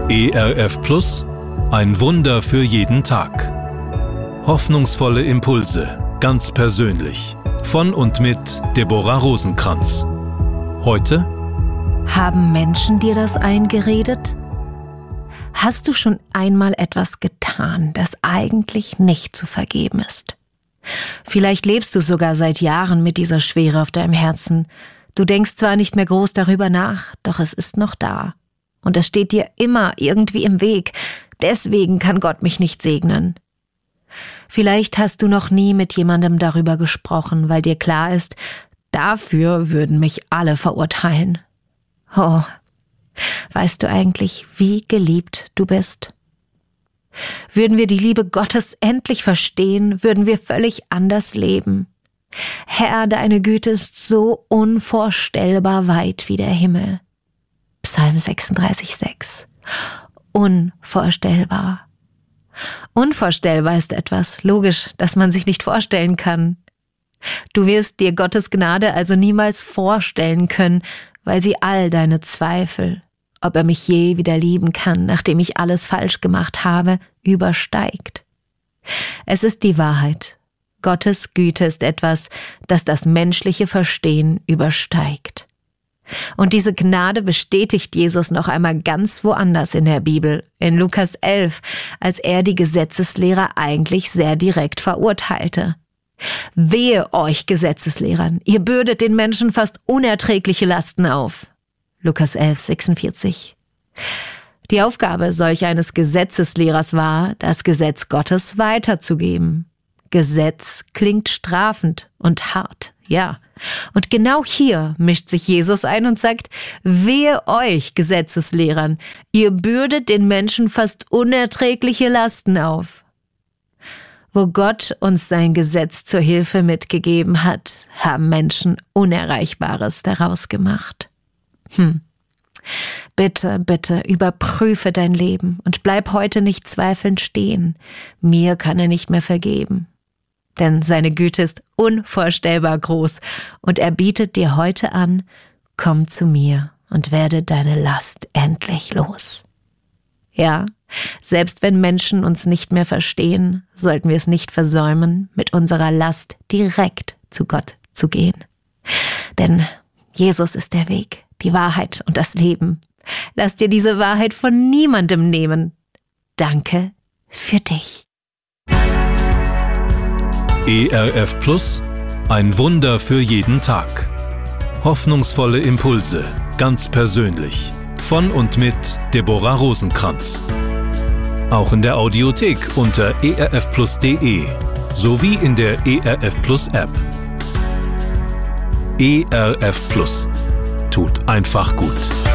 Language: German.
ERF Plus, ein Wunder für jeden Tag. Hoffnungsvolle Impulse, ganz persönlich. Von und mit Deborah Rosenkranz. Heute: Haben Menschen dir das eingeredet? Hast du schon einmal etwas getan, das eigentlich nicht zu vergeben ist? Vielleicht lebst du sogar seit Jahren mit dieser Schwere auf deinem Herzen. Du denkst zwar nicht mehr groß darüber nach, doch es ist noch da. Und es steht dir immer irgendwie im Weg. Deswegen kann Gott mich nicht segnen. Vielleicht hast du noch nie mit jemandem darüber gesprochen, weil dir klar ist, dafür würden mich alle verurteilen. Oh, weißt du eigentlich, wie geliebt du bist? Würden wir die Liebe Gottes endlich verstehen, würden wir völlig anders leben. Herr, deine Güte ist so unvorstellbar weit wie der Himmel. Psalm 36,6. Unvorstellbar. Unvorstellbar ist etwas, logisch, das man sich nicht vorstellen kann. Du wirst dir Gottes Gnade also niemals vorstellen können, weil sie all deine Zweifel, ob er mich je wieder lieben kann, nachdem ich alles falsch gemacht habe, übersteigt. Es ist die Wahrheit. Gottes Güte ist etwas, das das menschliche Verstehen übersteigt. Und diese Gnade bestätigt Jesus noch einmal ganz woanders in der Bibel, in Lukas 11, als er die Gesetzeslehrer eigentlich sehr direkt verurteilte. Wehe euch, Gesetzeslehrern, ihr bürdet den Menschen fast unerträgliche Lasten auf. Lukas 11, 46. Die Aufgabe solch eines Gesetzeslehrers war, das Gesetz Gottes weiterzugeben. Gesetz klingt strafend und hart, ja. Und genau hier mischt sich Jesus ein und sagt: Wehe euch, Gesetzeslehrern, ihr bürdet den Menschen fast unerträgliche Lasten auf. Wo Gott uns sein Gesetz zur Hilfe mitgegeben hat, haben Menschen Unerreichbares daraus gemacht. Bitte, bitte, überprüfe dein Leben und bleib heute nicht zweifelnd stehen. Mir kann er nicht mehr vergeben. Denn seine Güte ist unvorstellbar groß und er bietet dir heute an: Komm zu mir und werde deine Last endlich los. Ja, selbst wenn Menschen uns nicht mehr verstehen, sollten wir es nicht versäumen, mit unserer Last direkt zu Gott zu gehen. Denn Jesus ist der Weg, die Wahrheit und das Leben. Lass dir diese Wahrheit von niemandem nehmen. Danke für dich. ERF Plus, ein Wunder für jeden Tag. Hoffnungsvolle Impulse, ganz persönlich. Von und mit Deborah Rosenkranz. Auch in der Audiothek unter erfplus.de sowie in der ERF Plus App. ERF Plus. Tut einfach gut.